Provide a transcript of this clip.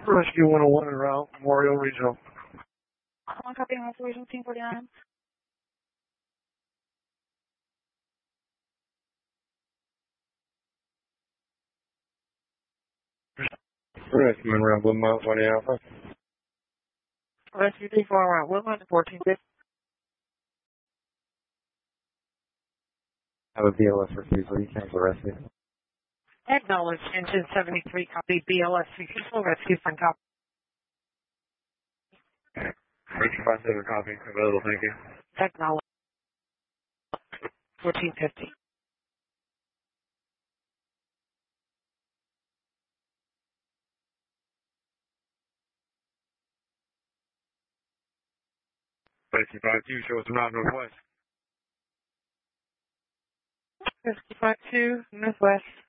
Rescue 101 en route, Memorial Regional. One copy, Memorial Regional, Team 49. Rescue en route, Woodmont, 20 Alpha. Rescue 34 around Woodmont, 1450. Have a BLS refusal. You cancel rescue. Acknowledge, engine 73, copy, BLS refusal, rescue from copy. Rescue 57, copy, available, thank you. Acknowledge, 1450. Rescue 52, show us the route northwest. Rescue 52, northwest.